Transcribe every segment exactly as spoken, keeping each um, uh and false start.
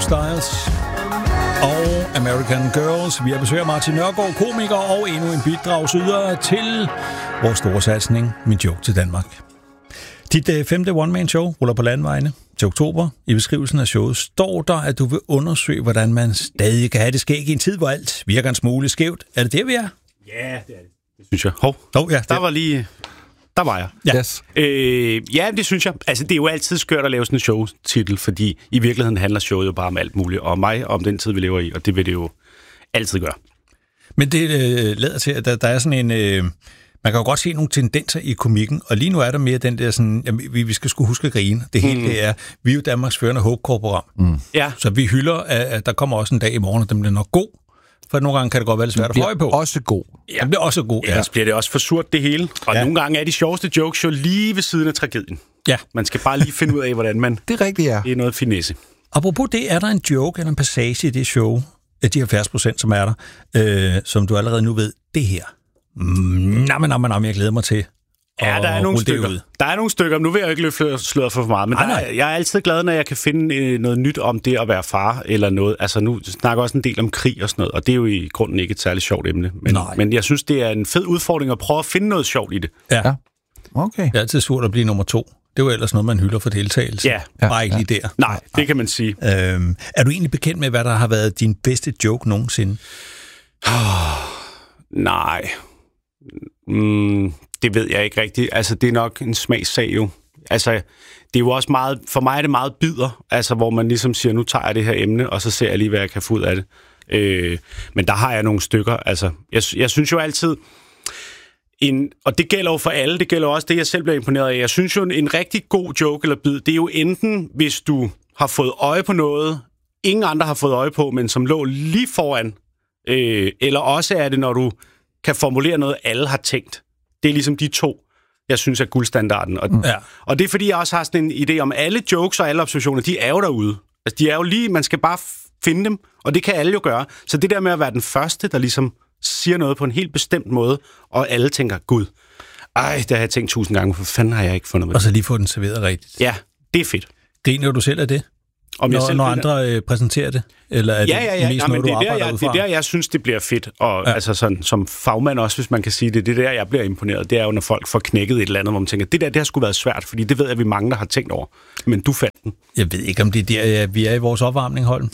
Styles og American Girls. Vi har besøgt Martin Nørgaard, komiker og endnu en bidragsyder til vores store satsning, Min Joke til Danmark. Dit øh, femte one-man-show ruller på landvejene til oktober. I beskrivelsen af showet står der, at du vil undersøge, hvordan man stadig kan have det skæg i en tid, hvor alt virker en smule skævt. Er det det, vi er? Ja, det er det. Det synes jeg. Hov, oh, ja, der var lige... Der var jeg. Ja. Yes. Øh, ja, det synes jeg. Altså, det er jo altid skørt at lave sådan en showtitel, fordi i virkeligheden handler showet jo bare om alt muligt, og mig og om den tid, vi lever i, og det vil det jo altid gøre. Men det øh, lader til, at der, der er sådan en... Øh, man kan jo godt se nogle tendenser i komikken, og lige nu er der mere den der sådan... Jamen, vi, vi skal sgu huske at grine. Det hele, mm. det er... Vi er jo Danmarks førende håbkorporam. Mm. Ja. Så vi hylder, at der kommer også en dag i morgen, og den bliver nok god. For nogle gange kan det godt være lidt svært at få øje på. Også god. Ja, det bliver også god, ja. Ellers bliver det også for surt, det hele. Og ja. Nogle gange er de sjoveste jokes jo lige ved siden af tragedien. Ja. Man skal bare lige finde ud af, hvordan man... Det er rigtigt, ja. Det er noget finesse. Apropos det, er der en joke eller en passage i det show, af de halvfjerds procent, som er der, øh, som du allerede nu ved, det her. Nå, men, men, jeg glæder mig til. Ja, der er nogle stykker. Der er nogle stykker. Nu vil jeg jo ikke løfte sløret for, for meget, men Ej, der er, jeg er altid glad, når jeg kan finde øh, noget nyt om det at være far eller noget. Altså nu snakker også en del om krig og sådan noget, og det er jo i grunden ikke et særligt sjovt emne. Men, men jeg synes, det er en fed udfordring at prøve at finde noget sjovt i det. Ja. Ja. Okay. Det er altid surt at blive nummer to. Det er jo ellers noget, man hylder for deltagelse. Ja. Bare ikke lige der. Nej, det kan man sige. Øhm, er du egentlig bekendt med, hvad der har været din bedste joke nogensinde? Oh, nej. Mm, det ved jeg ikke rigtigt. Altså, det er nok en smagssag jo. Altså, det er jo også meget... For mig er det meget bider, altså, hvor man ligesom siger, nu tager jeg det her emne, og så ser jeg lige, hvad jeg kan få ud af det. Øh, men der har jeg nogle stykker. Altså, jeg, jeg synes jo altid... En, og det gælder jo for alle, det gælder også det, jeg selv bliver imponeret af. Jeg synes jo, en rigtig god joke eller bid, det er jo enten, hvis du har fået øje på noget, ingen andre har fået øje på, men som lå lige foran, øh, eller også er det, når du kan formulere noget, alle har tænkt. Det er ligesom de to, jeg synes er guldstandarden. Og, ja. og det er, fordi jeg også har sådan en idé om, alle jokes og alle observationer, de er jo derude. Altså, de er jo lige, man skal bare finde dem, og det kan alle jo gøre. Så det der med at være den første, der ligesom siger noget på en helt bestemt måde, og alle tænker, gud, ej, det har jeg tænkt tusind gange, for fanden har jeg ikke fundet med. Og så lige få den serveret rigtigt. Ja, det er fedt. Griner du selv af det? Om når, jeg selv når andre øh, præsenterer det? Eller er det ja, ja, ja. mest ja, noget, men du det, er der, arbejder jeg, ud fra? det er der, jeg synes, det bliver fedt. Og ja. Altså sådan, som fagmand også, hvis man kan sige det, det er der, jeg bliver imponeret. Det er jo, når folk får knækket et eller andet, hvor man tænker, det der, det har sgu været svært, fordi det ved jeg, vi mange, der har tænkt over. Men du fandt den. Jeg ved ikke, om det er der, ja, vi er i vores opvarmning, Holm.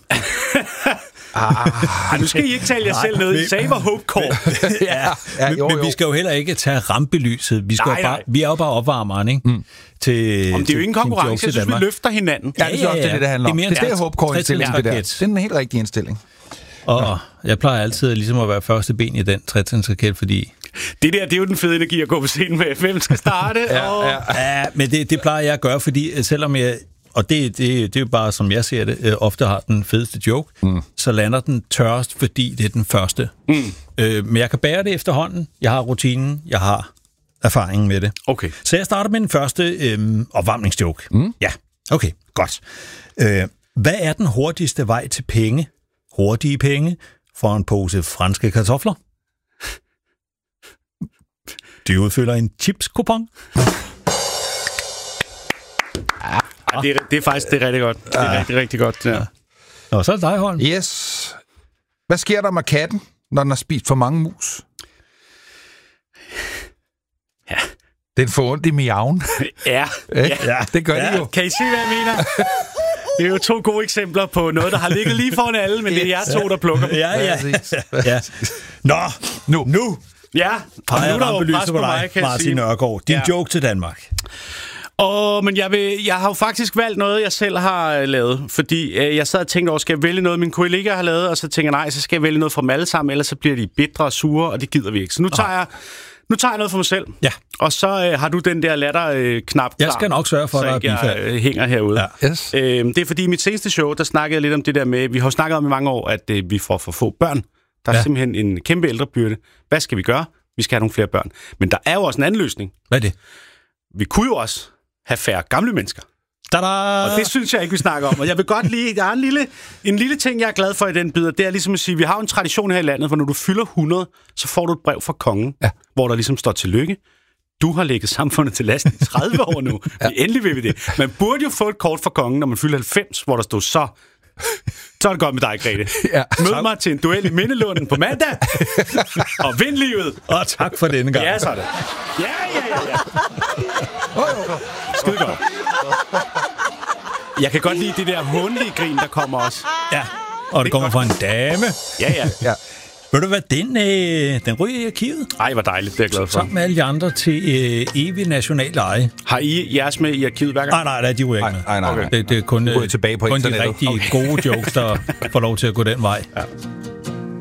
Ah, nu skal I ikke tale jer selv ned. I sagde, var Hope ja, ja, jo, jo. Men vi skal jo heller ikke tage rampelyset. Vi, skal nej, bare, vi er jo bare opvarmeren, ikke? Mm. Til, om det er jo ingen konkurrence, jeg synes, vi løfter hinanden. Ja, det er også det, det handler om. Det er mere en Hope-core-indstilling, det der. Det er en helt rigtig indstilling. Og jeg plejer altid ligesom at være første ben i den trætrinsraket, fordi... Det der, det er jo den fede energi at gå på scenen med. Hvem skal starte? ja, og... ja. ja, men det, det plejer jeg at gøre, fordi selvom jeg... Og det, det, det er jo bare, som jeg ser det, øh, ofte har den fedeste joke, mm. så lander den tørst, fordi det er den første. Mm. Øh, men jeg kan bære det efterhånden. Jeg har rutinen, jeg har erfaringen med det. Okay. Så jeg starter med den første øh, opvarmningsjoke. Mm. Ja, okay, godt. Øh, hvad er den hurtigste vej til penge? Hurtige penge for en pose franske kartofler? Du udfylder en chips-kupon? Ja, det, er, det er faktisk det er rigtig godt. Det er ja. rigtig, rigtig godt. Ja. Og så er det dig, Holm. Yes. Hvad sker der med katten, når den har spist for mange mus? Ja. Den får ondt i miaven. Ja. ja. ja. Det gør ja. det jo. Kan I se, hvad jeg mener? Det er jo to gode eksempler på noget, der har ligget lige foran alle, men det er jer to, der plukker dem. Ja, ja. ja. Nå, nu. Nu. Ja. Og nu er der jo pres på mig, Martin Nørgaard. Din ja. joke til Danmark. Åh, men jeg, vil, jeg har jo faktisk valgt noget, jeg selv har lavet, fordi øh, jeg sad og tænkte over, skal jeg vælge noget, mine kollegaer har lavet, og så tænker jeg, nej, så skal jeg vælge noget for dem alle sammen, ellers så bliver de bitre og sure, og det gider vi ikke. Så nu tager jeg, nu tager jeg noget for mig selv, ja. Og så øh, har du den der latter-knap øh, Jeg skal nok sørge for, at jeg øh, hænger herude. Ja. Yes. Øh, det er fordi, i mit seneste show, der snakkede jeg lidt om det der med, vi har snakket om i mange år, at øh, vi får for få børn. Der er ja. simpelthen en kæmpe ældrebyrde. Hvad skal vi gøre? Vi skal have nogle flere børn. Men der er jo også en anden løsning. Hvad er det? Vi kunne jo også have færre gamle mennesker. Da-da! Og det synes jeg ikke, vi snakker om. Og jeg vil godt lige... Der er en lille, en lille ting, jeg er glad for i den bid, det er ligesom at sige, vi har en tradition her i landet, hvor når du fylder hundrede, så får du et brev fra kongen, ja. Hvor der ligesom står tillykke. Du har lægget samfundet til last i tredive år nu. Ja. Endelig vil vi det. Man burde jo få et kort fra kongen, når man fylder halvfems, hvor der stod så... Så er det godt med dig, Grete. Ja. Mød mig til en duel i Mindelunden på mandag. Og vind livet. Og tak for denne gang. Ja, så er det. Ja, ja, ja, ja. Skide godt. Jeg kan godt lide det der hundlige grin, der kommer også. Ja, og det kommer fra en dame. Ja, ja. Ja. Ved du hvad, den, øh, den ryger i arkivet. Ej, hvor dejligt. Det er jeg glad for. Sammen med alle de andre til øh, evig national eje. Har I jeres med i arkivet hver gang? Nej, nej, nej, de ryger ikke med. Nej, nej, nej. Det, det er kun, Nu går øh, jeg tilbage på kun de internettet. rigtig Okay. gode jokes, der får lov til at gå den vej. Ja.